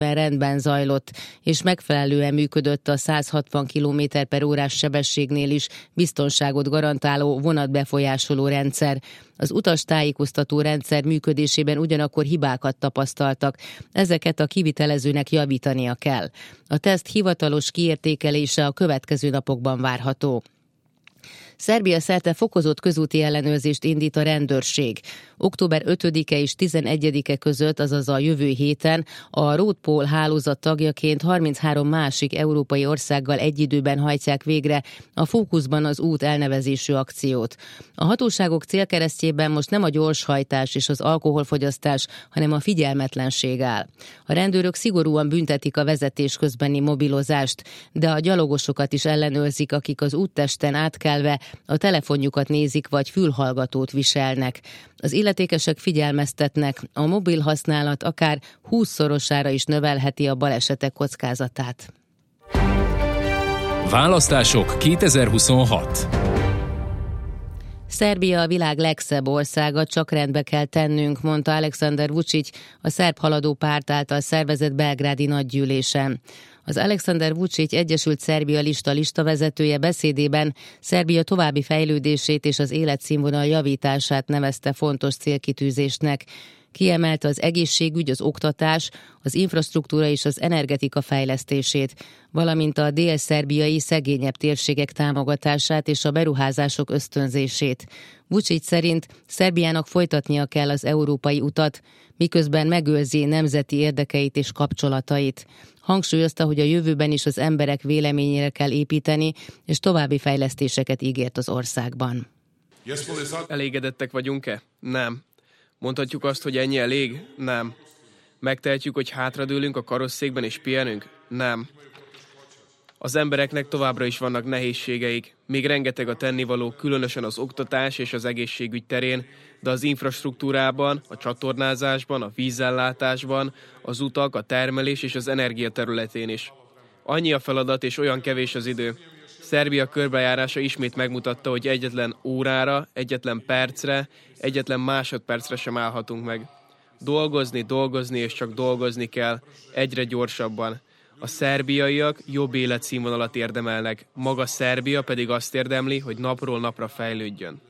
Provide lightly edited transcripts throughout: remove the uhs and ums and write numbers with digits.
rendben zajlott, és megfelelően működött a 160 km/órás sebességnél is biztonságot garantáló vonatbefolyásoló rendszer. Az utastájékoztató rendszer működésében ugyanakkor hibákat tapasztaltak, ezeket a kivitelezőnek javítania kell. A teszt hivatalos kiértékelése a következő napokban várható. Szerbia szerte fokozott közúti ellenőrzést indít a rendőrség. Október 5-e és 11-e között, azaz a jövő héten a Roadpol hálózat tagjaként 33 másik európai országgal egy időben hajtják végre a Fókuszban az út elnevezésű akciót. A hatóságok célkeresztjében most nem a gyorshajtás és az alkoholfogyasztás, hanem a figyelmetlenség áll. A rendőrök szigorúan büntetik a vezetés közbeni mobilozást, de a gyalogosokat is ellenőrzik, akik az úttesten átkelve a telefonjukat nézik vagy fülhallgatót viselnek. Az illetékesek figyelmeztetnek, a mobil használat akár 20-szorosára is növelheti a balesetek kockázatát. Választások 2026. Szerbia a világ legszebb országa, csak rendbe kell tennünk, mondta Aleksandar Vučić a szerb haladó párt által szervezett belgrádi nagygyűlésen. Az Aleksandar Vučić Egyesült Szerbia listavezetője beszédében Szerbia további fejlődését és az életszínvonal javítását nevezte fontos célkitűzésnek. Kiemelte az egészségügy, az oktatás, az infrastruktúra és az energetika fejlesztését, valamint a dél-szerbiai szegényebb térségek támogatását és a beruházások ösztönzését. Vučić szerint Szerbiának folytatnia kell az európai utat, miközben megőrzi nemzeti érdekeit és kapcsolatait. Hangsúlyozta, hogy a jövőben is az emberek véleményére kell építeni, és további fejlesztéseket ígért az országban. Elégedettek vagyunk-e? Nem. Mondhatjuk azt, hogy ennyi elég? Nem. Megtehetjük, hogy hátradőlünk a karosszékben és pihenünk? Nem. Az embereknek továbbra is vannak nehézségeik. Még rengeteg a tennivaló, különösen az oktatás és az egészségügy terén, de az infrastruktúrában, a csatornázásban, a vízellátásban, az utak, a termelés és az energia területén is. Annyi a feladat és olyan kevés az idő. Szerbia körbejárása ismét megmutatta, hogy egyetlen órára, egyetlen percre, egyetlen másodpercre sem állhatunk meg. Dolgozni és csak dolgozni kell, egyre gyorsabban. A szerbiaiak jobb életszínvonalat érdemelnek, maga Szerbia pedig azt érdemli, hogy napról napra fejlődjön.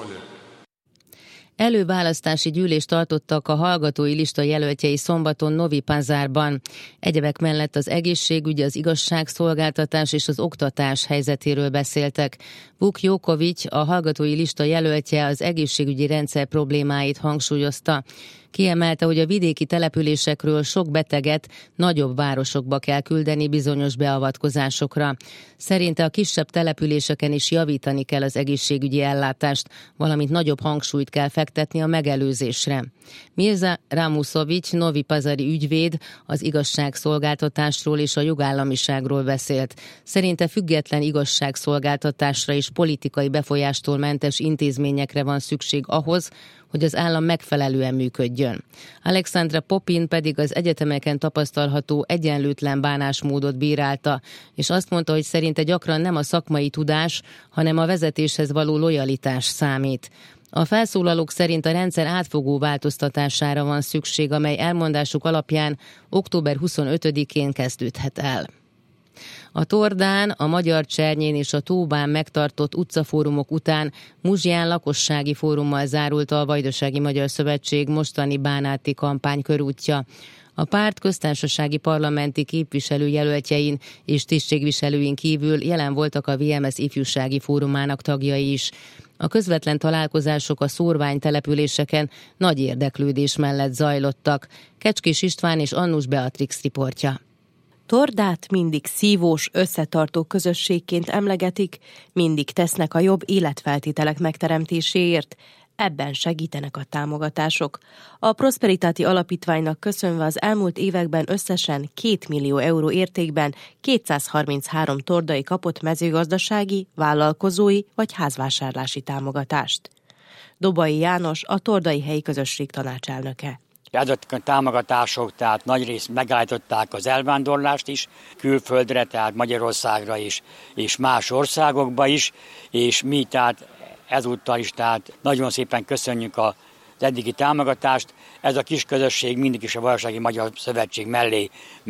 Előválasztási gyűlést tartottak a hallgatói lista jelöltjei szombaton Novi Pazarban. Egyebek mellett az egészségügy, az igazságszolgáltatás és az oktatás helyzetéről beszéltek. Vuk Joković, a hallgatói lista jelöltje, az egészségügyi rendszer problémáit hangsúlyozta. Kiemelte, hogy a vidéki településekről sok beteget nagyobb városokba kell küldeni bizonyos beavatkozásokra. Szerinte a kisebb településeken is javítani kell az egészségügyi ellátást, valamint nagyobb hangsúlyt kell fektetni a megelőzésre. Mirza Ramusović, Novi Pazari ügyvéd, az igazságszolgáltatásról és a jogállamiságról beszélt. Szerinte független igazságszolgáltatásra és politikai befolyástól mentes intézményekre van szükség ahhoz, hogy az állam megfelelően működjön. Alexandra Popin pedig az egyetemeken tapasztalható egyenlőtlen bánásmódot bírálta, és azt mondta, hogy szerinte gyakran nem a szakmai tudás, hanem a vezetéshez való lojalitás számít. A felszólalók szerint a rendszer átfogó változtatására van szükség, amely elmondásuk alapján október 25-én kezdődhet el. A Tordán, a Magyar Csernyén és a Tóbán megtartott utcafórumok után Muzsján lakossági fórummal zárult a Vajdasági Magyar Szövetség mostani bánáti kampány körútja. A párt köztársasági parlamenti képviselőjelöltjein és tisztségviselőin kívül jelen voltak a VMS ifjúsági fórumának tagjai is. A közvetlen találkozások a szórványtelepüléseken nagy érdeklődés mellett zajlottak. Kecskés István és Annus Beatrix riportja. Tordát mindig szívós, összetartó közösségként emlegetik, mindig tesznek a jobb életfeltételek megteremtéséért, ebben segítenek a támogatások. A Prosperitáti Alapítványnak köszönve az elmúlt években összesen 2 millió euró értékben 233 tordai kapott mezőgazdasági, vállalkozói vagy házvásárlási támogatást. Dobai János, a Tordai Helyi Közösség tanácselnöke. Ezek a támogatások tehát nagyrészt megállították az elvándorlást is külföldre, tehát Magyarországra is, és más országokba is, és mi tehát ezúttal is tehát nagyon szépen köszönjük az eddigi támogatást. Ez a kis közösség mindig is a Vajdasági Magyar Szövetség mellé